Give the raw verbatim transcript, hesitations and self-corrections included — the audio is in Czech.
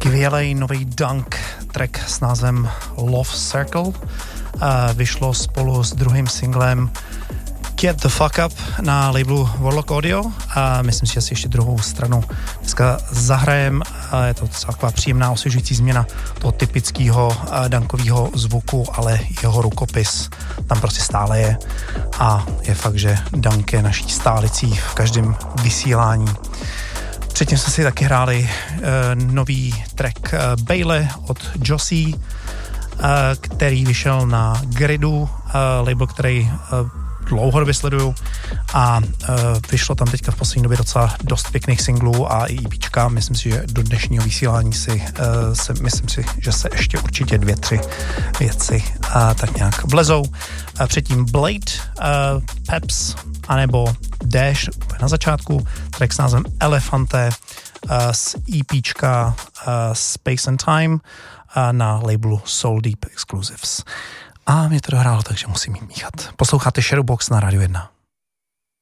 Skvělej nový Dunk track s názvem Love Circle. Vyšlo spolu s druhým singlem Get the Fuck Up na labelu Warlock Audio a myslím si, že si ještě druhou stranu dneska zahrajem. Je to taková příjemná osvěžující změna toho typického dunkového zvuku, ale jeho rukopis tam prostě stále je a je fakt, že dunk je naší stálicí v každém vysílání. Předtím jsme si taky hráli uh, nový track uh, Bailey od Josie, uh, který vyšel na Gridu, uh, label, který uh, dlouhodobě sleduju a uh, vyšlo tam teďka v poslední době docela dost pěkných singlů a i EPčka. Myslím si, že do dnešního vysílání si, uh, se, myslím si, že se ještě určitě dvě, tři věci uh, tak nějak vlezou. Uh, předtím Blade, uh, Peps, anebo Dash na začátku, track s názvem Elefante uh, z EPčka uh, Space and Time uh, na labelu Soul Deep Exclusives. A mě to dohrálo, takže musím jít míchat. Posloucháte Shadowbox na Rádiu jedna.